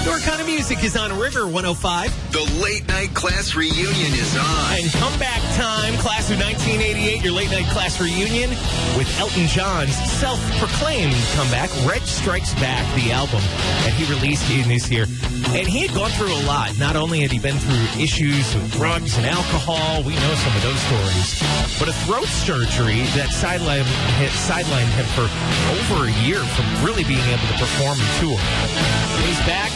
Your kind of music is on River 105. The late night class reunion is on. And comeback time, class of 1988, your late night class reunion with Elton John's self-proclaimed comeback, Red Strikes Back, the album that he released in this year. And he had gone through a lot. Not only had he been through issues with drugs and alcohol, we know some of those stories, but a throat surgery that sidelined him for over a year from really being able to perform and tour. He's back.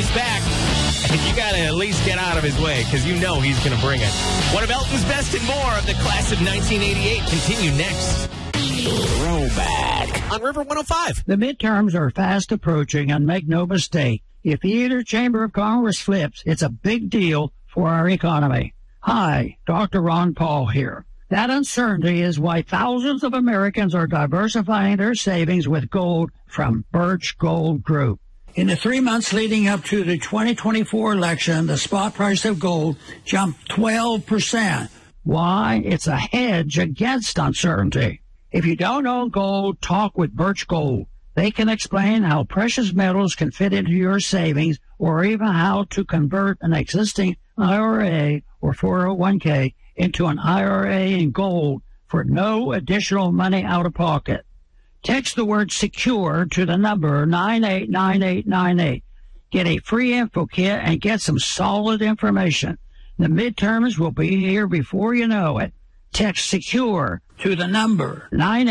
And you got to at least get out of his way because you know he's going to bring it. One of Elton's best and more of the class of 1988 continue next. Throwback on River 105. The midterms are fast approaching, and make no mistake, if either chamber of Congress flips, it's a big deal for our economy. Hi, Dr. Ron Paul here. That uncertainty is why thousands of Americans are diversifying their savings with gold from Birch Gold Group. In the 3 months leading up to the 2024 election, the spot price of gold jumped 12%. Why? It's a hedge against uncertainty. If you don't own gold, talk with Birch Gold. They can explain how precious metals can fit into your savings or even how to convert an existing IRA or 401k into an IRA in gold for no additional money out of pocket. Text the word SECURE to the number 989898. Get a free info kit and get some solid information. The midterms will be here before you know it. Text SECURE to the number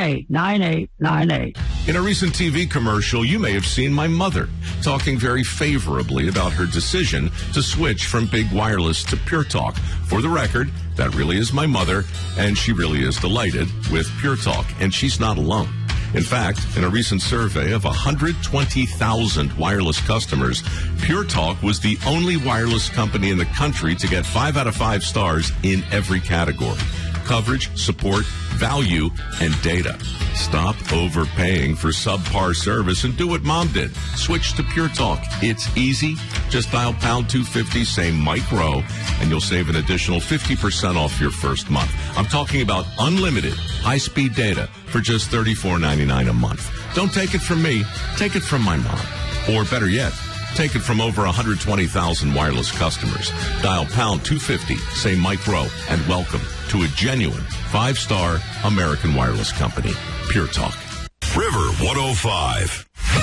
989898. In a recent TV commercial, you may have seen my mother talking very favorably about her decision to switch from big wireless to Pure Talk. For the record, that really is my mother, and she really is delighted with Pure Talk, and she's not alone. In fact, in a recent survey of 120,000 wireless customers, Pure Talk was the only wireless company in the country to get 5 out of 5 stars in every category: coverage, support, value, and data. Stop overpaying for subpar service and do what Mom did. Switch to Pure Talk. It's easy. Just dial pound 250, say Mike Rowe, and you'll save an additional 50% off your first month. I'm talking about unlimited high-speed data for just $34.99 a month. Don't take it from me. Take it from my mom. Or better yet, take it from over 120,000 wireless customers. Dial pound 250, say Mike Rowe, and welcome to a genuine 5-star American wireless company, Pure Talk. River 105.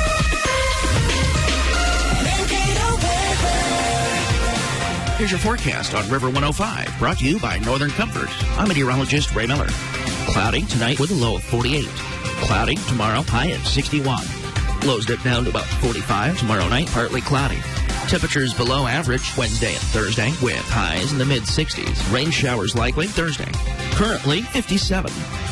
Here's your forecast on River 105, brought to you by Northern Comfort. I'm meteorologist Ray Miller. Cloudy tonight with a low of 48. Cloudy tomorrow, high at 61. Lows dip down to about 45 tomorrow night, partly cloudy. Temperatures below average Wednesday and Thursday with highs in the mid-60s. Rain showers likely Thursday. Currently 57.